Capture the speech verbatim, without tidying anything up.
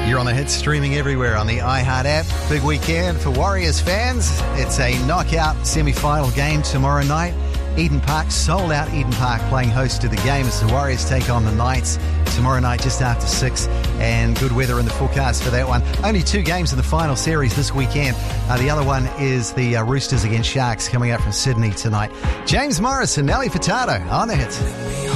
You're on the hit, streaming everywhere on the iHeart app. Big weekend for Warriors fans. It's a knockout semi-final game tomorrow night. Eden Park, sold out Eden Park, playing host to the game as the Warriors take on the Knights tomorrow night just after six, and good weather in the forecast for that one. Only two games in the final series this weekend. Uh, the other one is the uh, Roosters against Sharks coming out from Sydney tonight. James Morris and Nelly Furtado on the hits.